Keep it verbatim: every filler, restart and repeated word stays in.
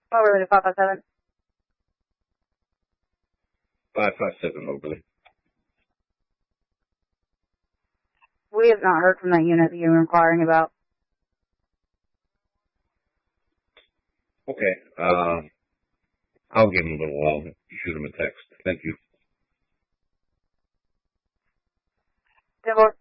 Overly to five five seven. five five seven, Overly. We have not heard from that unit that you were inquiring about. Okay. Uh, I'll give him a little while. Shoot him a text. Thank you. ten four.